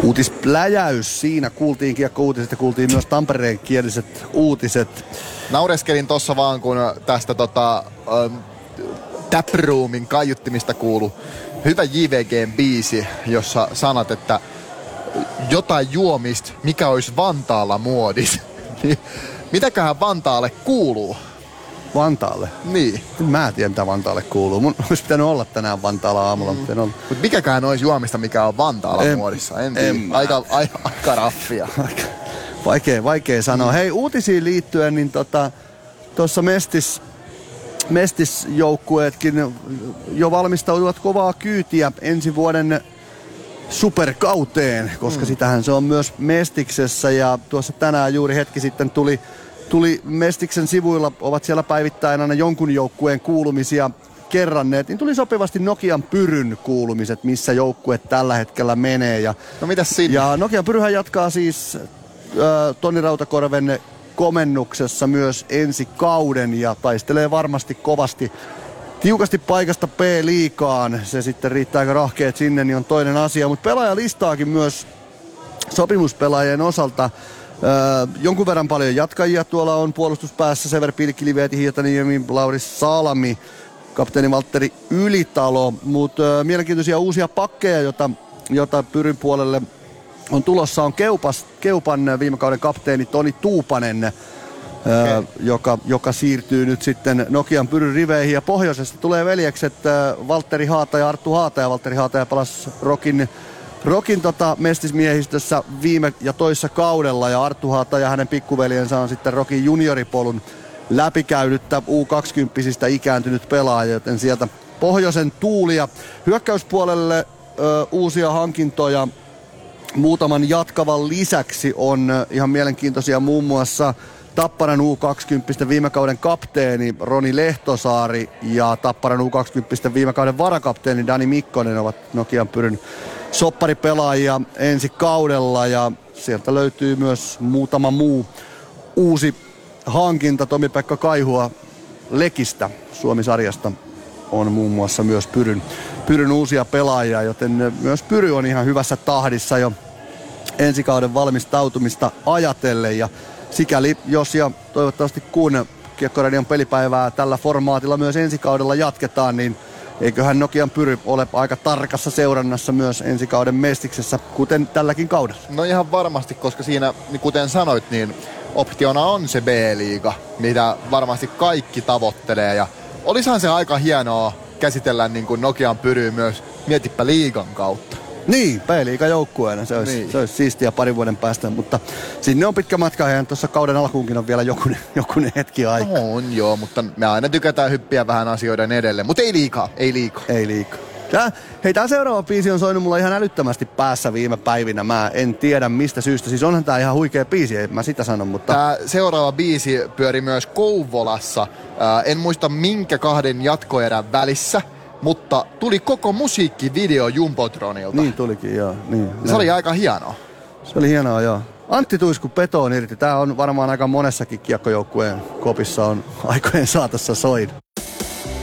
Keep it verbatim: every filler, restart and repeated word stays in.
Uutispläjäys siinä. Kuultiin kiekko-uutiset ja kuultiin myös Tampereen kieliset uutiset. Naureskelin tossa vaan, kun tästä tota, ähm, taproomin kaiuttimista kuulu hyvä J V G:n biisi, jossa sanat, että jotain juomista, mikä olisi Vantaalla muodis. Mitäköhän Vantaalle kuuluu? Vantaalle? Niin. Mä en tiedä, mitä Vantaalle kuuluu. Mun olisi pitänyt olla tänään Vantaalla aamulla. Mm. Mutta Mut mikäköhän olisi juomista, mikä on Vantaalla en, muodissa? En tiedä. Aika, aika, aika raffia. Vaikea, vaikea sanoa. Mm. Hei, uutisiin liittyen, niin tota, tuossa Mestis, Mestis-joukkueetkin jo valmistautuvat kovaa kyytiä ensi vuoden superkauteen, koska mm. sitähän se on myös Mestiksessä. Ja tuossa tänään juuri hetki sitten tuli Tuli Mestiksen sivuilla, ovat siellä päivittäin aina jonkun joukkueen kuulumisia kerranneet, niin tuli sopivasti Nokian Pyryn kuulumiset, missä joukkue tällä hetkellä menee. Ja, no mitäs siinä? Ja Nokian Pyryhän jatkaa siis äh, Toni Rautakorven komennuksessa myös ensi kauden ja taistelee varmasti kovasti tiukasti paikasta P-liigaan. Se sitten riittääkö rahkeet sinne, niin on toinen asia, mutta pelaajalistaakin myös sopimuspelaajien osalta. Öö, jonkun verran paljon jatkajia tuolla on puolustuspäässä. Severi Pilkkili, Veeti Hietaniemi, Lauri Salmi, kapteeni Valtteri Ylitalo. Mutta öö, mielenkiintoisia uusia pakkeja, jota, jota Pyryn puolelle on tulossa, on Keupas, Keupan viime kauden kapteeni Toni Tuupanen, öö, okay. joka, joka siirtyy nyt sitten Nokian Pyryn riveihin. Ja pohjoisesta tulee veljekset öö, Valtteri Haata ja Arttu Haata. Ja Valtteri Haata ja palasi Rokin Rokin tota mestismiehistössä viime ja toissa kaudella, ja Arttu Haata ja hänen pikkuveljensä on sitten Rokin junioripolun läpikäynyttä U kaksikymmentä ikääntynyt pelaaja, joten sieltä pohjoisen tuulia. Hyökkäyspuolelle ö, uusia hankintoja muutaman jatkavan lisäksi on ihan mielenkiintoisia, muun muassa Tapparan U kaksikymmentä viime kauden kapteeni Roni Lehtosaari ja Tapparan U kaksikymmentä viime kauden varakapteeni Dani Mikkonen ovat Nokian Pyryn sopparipelaajia ensi kaudella, ja sieltä löytyy myös muutama muu uusi hankinta. Tomi-Pekka Kaihua Lekistä Suomi-sarjasta on muun muassa myös Pyryn, Pyryn uusia pelaajia, joten myös Pyry on ihan hyvässä tahdissa jo ensi kauden valmistautumista ajatellen, ja sikäli jos ja toivottavasti kun Kiekko-radion pelipäivää tällä formaatilla myös ensi kaudella jatketaan, niin eiköhän Nokian Pyry ole aika tarkassa seurannassa myös ensi kauden Mestiksessä, kuten tälläkin kaudella. No ihan varmasti, koska siinä, kuten sanoit, niin optiona on se B-liiga, mitä varmasti kaikki tavoittelee. Ja olisihan se aika hienoa käsitellä niin kuin Nokian Pyry myös, mietipä liigan kautta. Niin, B-liiga joukkueena, se olisi, niin. se olisi siistiä parin vuoden päästä, mutta sinne on pitkä matka ja tuossa kauden alkuunkin on vielä jokunen, jokunen hetki aikaa. No on joo, mutta me aina tykätään hyppiä vähän asioiden edelleen, mutta ei liikaa, ei liikaa. Ei liikaa. Tää, hei, tää seuraava biisi on soinut mulla ihan älyttömästi päässä viime päivinä. Mä en tiedä mistä syystä. Siis onhan tää ihan huikea biisi, en mä sitä sano, mutta... Tää seuraava biisi pyöri myös Kouvolassa. Äh, en muista minkä kahden jatkoerän välissä, mutta tuli koko musiikkivideo Jumbotronilta. Niin tulikin, joo. Niin, se näin. Oli aika hienoa. Se oli hienoa, joo. Antti Tuisku Petoon irti. Tää on varmaan aika monessakin kiekkojoukkueen kopissa on aikojen saatossa soinut.